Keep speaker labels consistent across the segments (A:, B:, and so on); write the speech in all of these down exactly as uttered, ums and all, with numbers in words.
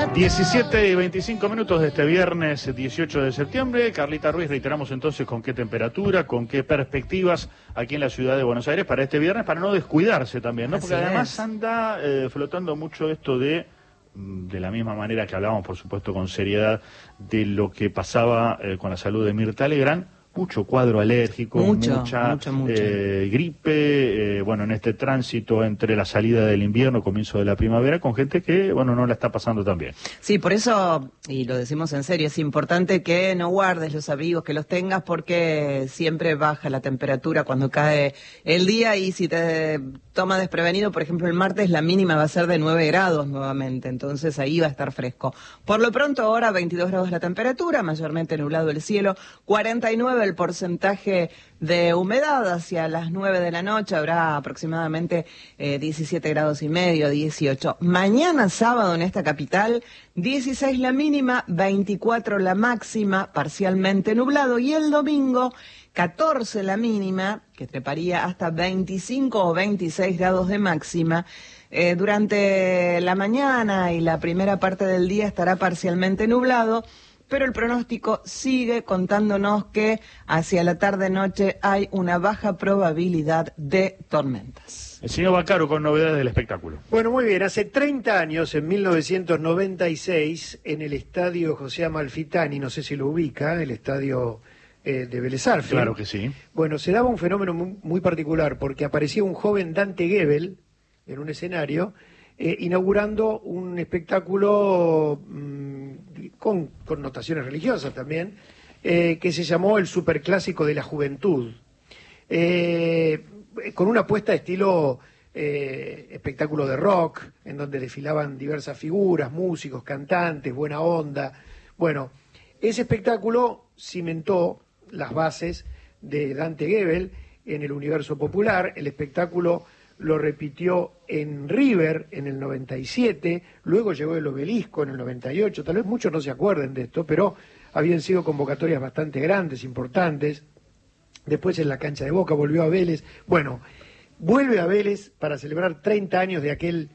A: diecisiete y veinticinco minutos de este viernes dieciocho de septiembre. Carlita Ruiz, reiteramos entonces con qué temperatura, con qué perspectivas aquí en la ciudad de Buenos Aires para este viernes, para no descuidarse también, ¿no? Porque
B: Así
A: además
B: es.
A: anda eh, flotando mucho esto de, de la misma manera que hablábamos, por supuesto, con seriedad, de lo que pasaba eh, con la salud de Mirta Legrand. Mucho cuadro alérgico,
B: mucho,
A: mucha
B: mucho, mucho.
A: Eh, gripe, eh, bueno, en este tránsito entre la salida del invierno, comienzo de la primavera, con gente que, bueno, no la está pasando tan bien.
B: Sí, por eso, y lo decimos en serio, es importante que no guardes los abrigos, que los tengas, porque siempre baja la temperatura cuando cae el día, y si te toma desprevenido, por ejemplo, el martes la mínima va a ser de nueve grados nuevamente, entonces ahí va a estar fresco. Por lo pronto ahora veintidós grados la temperatura, mayormente nublado el cielo, cuarenta y nueve el porcentaje de humedad. Hacia las nueve de la noche habrá aproximadamente eh, diecisiete grados y medio, dieciocho. Mañana sábado en esta capital, dieciséis la mínima, veinticuatro la máxima, parcialmente nublado, y el domingo catorce la mínima, que treparía hasta veinticinco o veintiséis grados de máxima. Eh, durante la mañana y la primera parte del día estará parcialmente nublado, pero el pronóstico sigue contándonos que hacia la tarde-noche hay una baja probabilidad de tormentas.
A: El señor Baccaro con novedades del espectáculo.
C: Bueno, muy bien. Hace treinta años, en mil novecientos noventa y seis, en el estadio José Amalfitani, no sé si lo ubica, el estadio eh, de Vélez Sarsfield.
A: Claro que sí.
C: Bueno, se daba un fenómeno muy, muy particular, porque aparecía un joven Dante Gebel en un escenario, eh, inaugurando un espectáculo mmm, con connotaciones religiosas también, eh, que se llamó el Superclásico de la Juventud, eh, con una apuesta de estilo eh, espectáculo de rock, en donde desfilaban diversas figuras, músicos, cantantes, buena onda. Bueno, ese espectáculo cimentó las bases de Dante Gebel en el universo popular. El espectáculo lo repitió en River en el noventa y siete, luego llegó el Obelisco en el noventa y ocho, tal vez muchos no se acuerden de esto, pero habían sido convocatorias bastante grandes, importantes. Después en la cancha de Boca volvió a Vélez. Bueno, vuelve a Vélez para celebrar treinta años de aquel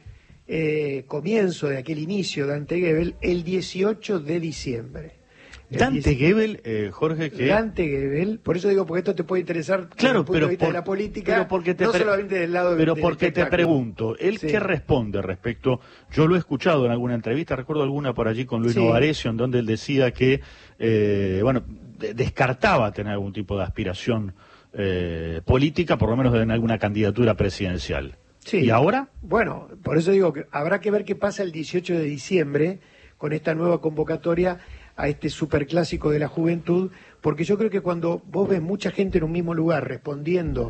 C: eh, comienzo, de aquel inicio de Dante Gebel, el dieciocho de diciembre.
A: Dante Gebel, eh, Jorge, que...
C: Dante Gebel, por eso digo, porque esto te puede interesar
A: claro,
C: desde el punto
A: pero
C: de vista
A: por,
C: de la política,
A: pero porque te
C: no
A: pre...
C: solamente del lado
A: Pero
C: del
A: porque te pregunto, ¿él
C: sí.
A: qué responde respecto? Yo lo he escuchado en alguna entrevista, recuerdo alguna por allí con Luis
C: sí.
A: Novarecio, en donde él decía que, eh, bueno, de descartaba tener algún tipo de aspiración eh, política, por lo menos en alguna candidatura presidencial.
C: Sí.
A: ¿Y ahora?
C: Bueno, por eso digo que habrá que ver qué pasa el dieciocho de diciembre con esta nueva convocatoria a este superclásico de la juventud, porque yo creo que cuando vos ves mucha gente en un mismo lugar respondiendo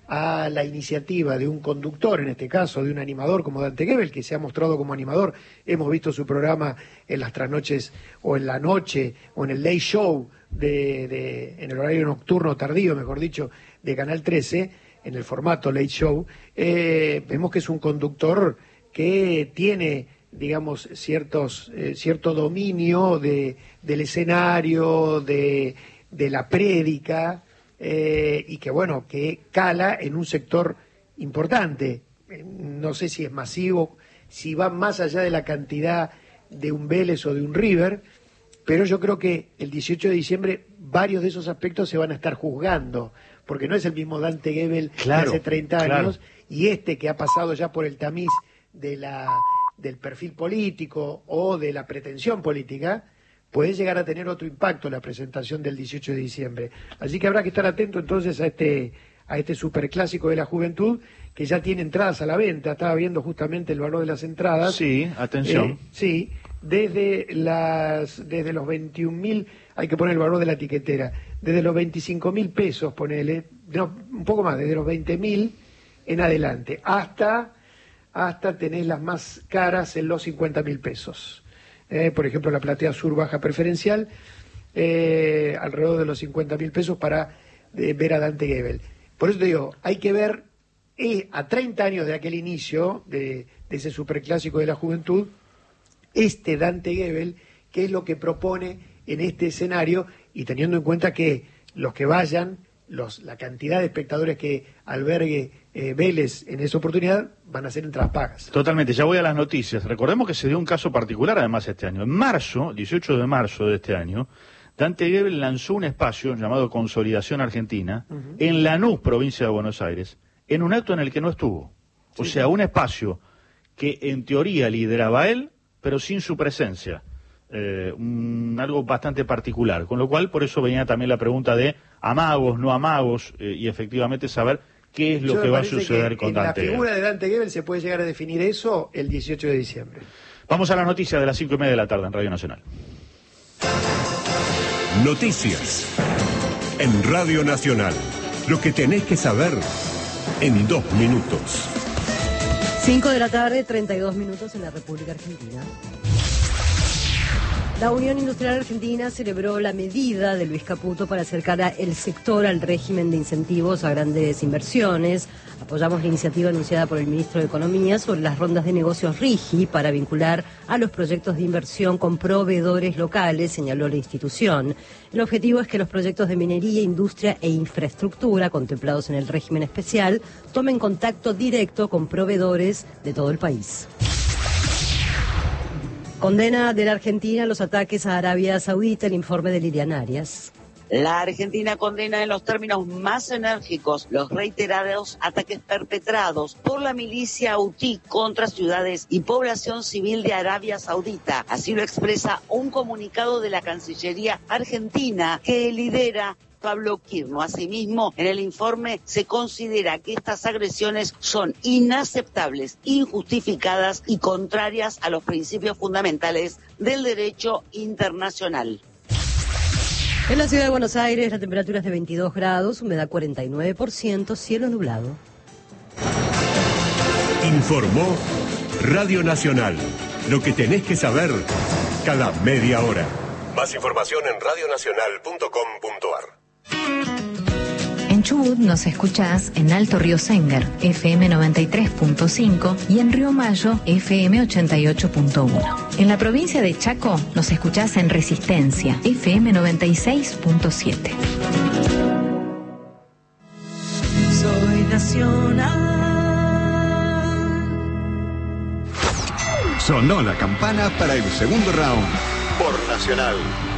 C: a la iniciativa de un conductor, en este caso de un animador como Dante Gebel, que se ha mostrado como animador, hemos visto su programa en las trasnoches o en la noche o en el late show, de, de, en el horario nocturno tardío, mejor dicho, de Canal trece, en el formato late show, eh, vemos que es un conductor que tiene, digamos, ciertos, eh, cierto dominio de, del escenario, de, de la prédica, eh, y que, bueno, que cala en un sector importante. Eh, no sé si es masivo, si va más allá de la cantidad de un Vélez o de un River, pero yo creo que el dieciocho de diciembre varios de esos aspectos se van a estar juzgando, porque no es el mismo Dante Gebel
A: claro,
C: de hace treinta años,
A: claro.
C: Y este que ha pasado ya por el tamiz de la, del perfil político o de la pretensión política, puede llegar a tener otro impacto la presentación del dieciocho de diciembre. Así que habrá que estar atento entonces a este, a este superclásico de la juventud, que ya tiene entradas a la venta. Estaba viendo justamente el valor de las entradas.
A: Sí, atención.
C: Eh, sí, desde, las, desde los veintiún mil, hay que poner el valor de la etiquetera, desde los veinticinco mil pesos, ponele, no, un poco más, desde los veinte mil en adelante, hasta, hasta tenés las más caras en los cincuenta mil pesos. Eh, por ejemplo, la platea sur baja preferencial, eh, alrededor de los cincuenta mil pesos para eh, ver a Dante Gebel. Por eso te digo, hay que ver eh, a treinta años de aquel inicio, de, de ese superclásico de la juventud, este Dante Gebel, qué es lo que propone en este escenario, y teniendo en cuenta que los que vayan los, la cantidad de espectadores que albergue eh, Vélez en esa oportunidad van a ser entradas pagas.
A: Totalmente, ya voy a las noticias. Recordemos que se dio un caso particular además este año. En marzo, dieciocho de marzo de este año, Dante Gebel lanzó un espacio llamado Consolidación Argentina uh-huh. en Lanús, provincia de Buenos Aires, en un acto en el que no estuvo. O sí, sea, un espacio que en teoría lideraba él, pero sin su presencia. Eh, un, algo bastante particular, con lo cual por eso venía también la pregunta de amagos, no amagos, eh, y efectivamente saber qué es lo Yo que va a suceder con Dante Gebel.
C: En la figura de Dante Gebel se puede llegar a definir eso el dieciocho de diciembre.
A: Vamos a la noticia de las cinco y media de la tarde en Radio Nacional.
D: Noticias en Radio Nacional. Lo que tenés que saber en dos minutos.
E: cinco de la tarde, treinta y dos minutos en la República Argentina. La Unión Industrial Argentina celebró la medida de Luis Caputo para acercar el sector al régimen de incentivos a grandes inversiones. Apoyamos la iniciativa anunciada por el ministro de Economía sobre las rondas de negocios RIGI para vincular a los proyectos de inversión con proveedores locales, señaló la institución. El objetivo es que los proyectos de minería, industria e infraestructura contemplados en el régimen especial tomen contacto directo con proveedores de todo el país. Condena de la Argentina los ataques a Arabia Saudita, el informe de Liliana Arias.
F: La Argentina condena en los términos más enérgicos los reiterados ataques perpetrados por la milicia Houthi contra ciudades y población civil de Arabia Saudita. Así lo expresa un comunicado de la Cancillería Argentina que lidera Pablo Quirno. Asimismo, en el informe se considera que estas agresiones son inaceptables, injustificadas y contrarias a los principios fundamentales del derecho internacional.
E: En la ciudad de Buenos Aires la temperatura es de veintidós grados, humedad cuarenta y nueve por ciento, cielo nublado.
D: Informó Radio Nacional. Lo que tenés que saber cada media hora. Más información en radio nacional punto com punto ar.
G: En Chubut nos escuchás en Alto Río Senger, F M noventa y tres punto cinco y en Río Mayo, F M ochenta y ocho punto uno. En la provincia de Chaco nos escuchás en Resistencia, F M noventa y seis punto siete.
H: Soy nacional.
I: Sonó la campana para el segundo round por Nacional.